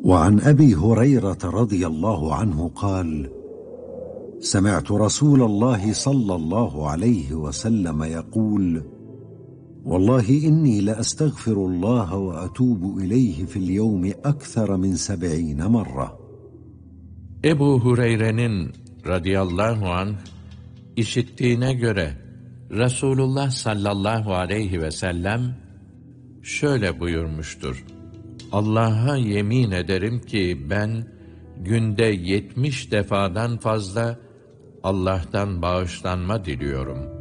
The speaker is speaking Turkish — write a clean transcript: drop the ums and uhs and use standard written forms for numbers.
وعن أبي هريرة رضي الله عنه قال: سمعت رسول الله صلى الله عليه وسلم يقول: والله إني لأستغفر الله وأتوب إليه في اليوم أكثر من 70 مرة. Ebu Hureyre'nin radıyallahu anh işittiğine göre Resulullah sallallahu aleyhi ve sellem şöyle buyurmuştur: Allah'a yemin ederim ki ben günde 70 defadan fazla Allah'tan bağışlanma diliyorum.